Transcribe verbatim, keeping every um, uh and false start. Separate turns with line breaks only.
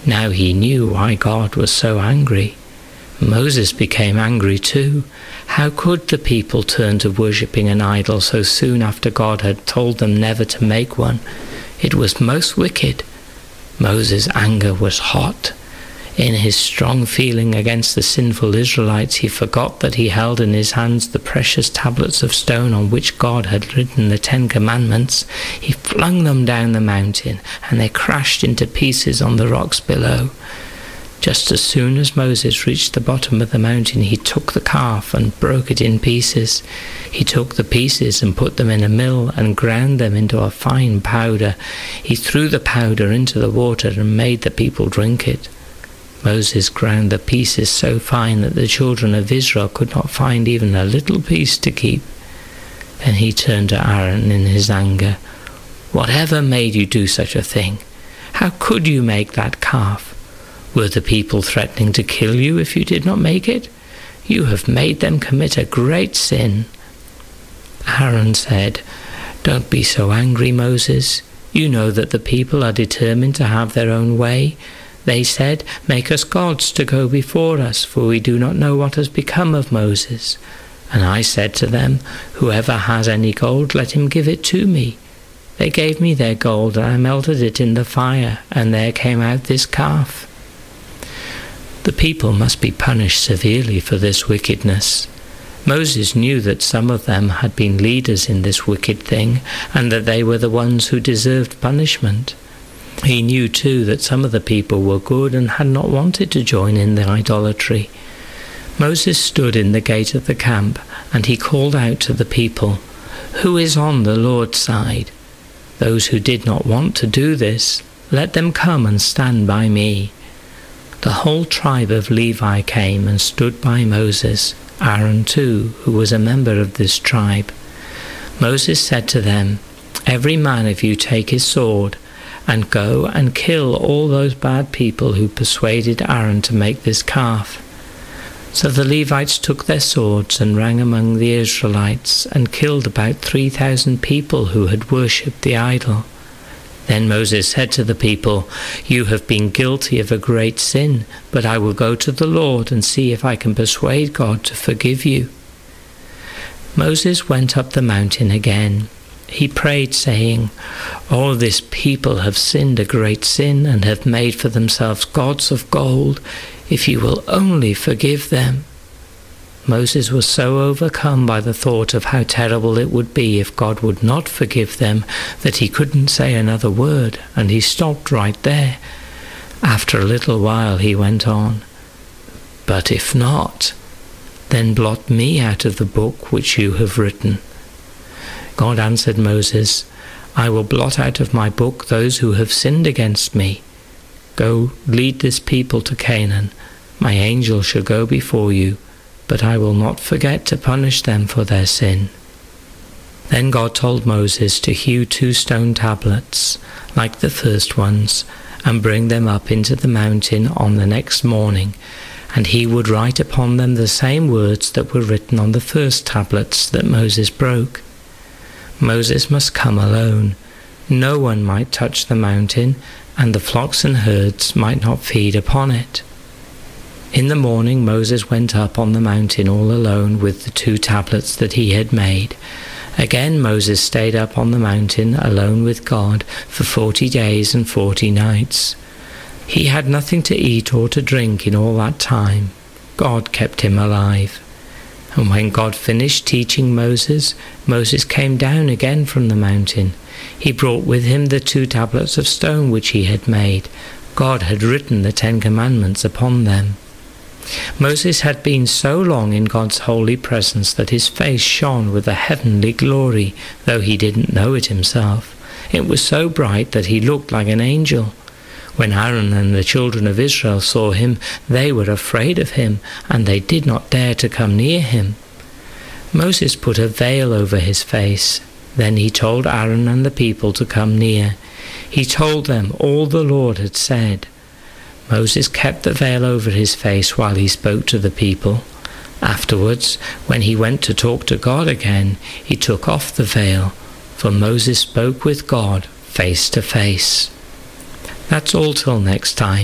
Now he knew why God was so angry. Moses became angry too. How could the people turn to worshipping an idol so soon after God had told them never to make one? It was most wicked. Moses' anger was hot. In his strong feeling against the sinful Israelites, he forgot that he held in his hands the precious tablets of stone on which God had written the Ten Commandments. He flung them down the mountain, and they crashed into pieces on the rocks below. Just as soon as Moses reached the bottom of the mountain, he took the calf and broke it in pieces. He took the pieces and put them in a mill and ground them into a fine powder. He threw the powder into the water and made the people drink it. Moses ground the pieces so fine that the children of Israel could not find even a little piece to keep. Then he turned to Aaron in his anger. "Whatever made you do such a thing? How could you make that calf? Were the people threatening to kill you if you did not make it? You have made them commit a great sin." Aaron said, "Don't be so angry, Moses. You know that the people are determined to have their own way. They said, 'Make us gods to go before us, for we do not know what has become of Moses.' And I said to them, 'Whoever has any gold, let him give it to me.' They gave me their gold, and I melted it in the fire, and there came out this calf." The people must be punished severely for this wickedness. Moses knew that some of them had been leaders in this wicked thing, and that they were the ones who deserved punishment. He knew too that some of the people were good and had not wanted to join in the idolatry. Moses stood in the gate of the camp, and he called out to the people, "Who is on the Lord's side? Those who did not want to do this, let them come and stand by me." The whole tribe of Levi came and stood by Moses, Aaron too, who was a member of this tribe. Moses said to them, "Every man of you take his sword, and go and kill all those bad people who persuaded Aaron to make this calf." So the Levites took their swords and ran among the Israelites and killed about three thousand people who had worshipped the idol. Then Moses said to the people, "You have been guilty of a great sin, but I will go to the Lord and see if I can persuade God to forgive you." Moses went up the mountain again. He prayed, saying, "Oh, this people have sinned a great sin and have made for themselves gods of gold. If you will only forgive them." Moses was so overcome by the thought of how terrible it would be if God would not forgive them that he couldn't say another word, and he stopped right there. After a little while he went on, "But if not, then blot me out of the book which you have written." God answered Moses, "I will blot out of my book those who have sinned against me. Go, lead this people to Canaan. My angel shall go before you, but I will not forget to punish them for their sin." Then God told Moses to hew two stone tablets, like the first ones, and bring them up into the mountain on the next morning, and he would write upon them the same words that were written on the first tablets that Moses broke. Moses must come alone. No one might touch the mountain, and the flocks and herds might not feed upon it. In the morning Moses went up on the mountain all alone with the two tablets that he had made. Again Moses stayed up on the mountain alone with God for forty days and forty nights. He had nothing to eat or to drink in all that time. God kept him alive. And when God finished teaching Moses, Moses came down again from the mountain. He brought with him the two tablets of stone which he had made. God had written the Ten Commandments upon them. Moses had been so long in God's holy presence that his face shone with a heavenly glory, though he didn't know it himself. It was so bright that he looked like an angel. When Aaron and the children of Israel saw him, they were afraid of him, and they did not dare to come near him. Moses put a veil over his face. Then he told Aaron and the people to come near. He told them all the Lord had said. Moses kept the veil over his face while he spoke to the people. Afterwards, when he went to talk to God again, he took off the veil, for Moses spoke with God face to face. That's all till next time.